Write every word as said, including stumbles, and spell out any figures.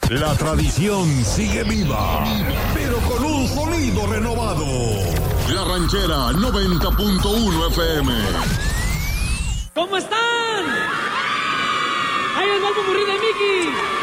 La tradición sigue viva, pero con un sonido renovado. La Ranchera noventa punto uno F M. ¿Cómo están? Ahí les va el popurrí de Mickey.